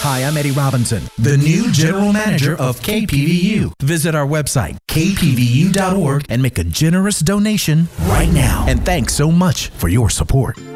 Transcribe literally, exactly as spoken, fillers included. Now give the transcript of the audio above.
Hi, I'm Eddie Robinson, the new General Manager of K P V U. Visit our website, k p v u dot org, and make a generous donation right now. And thanks so much for your support.